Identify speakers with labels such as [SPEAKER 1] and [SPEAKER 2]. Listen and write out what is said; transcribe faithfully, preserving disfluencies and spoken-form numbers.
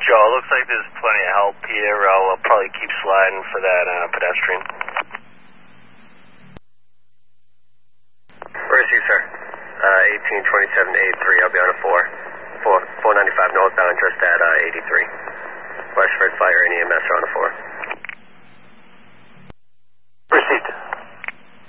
[SPEAKER 1] Joe, looks like there's plenty of help here. I'll uh, probably keep sliding for that uh, pedestrian.
[SPEAKER 2] Where is you, sir? Uh, eighteen twenty-seven to eighty-three, I'll be on a four. four, four ninety-five northbound, just at uh, eighty-three. Westford Fire and E M S are on a four.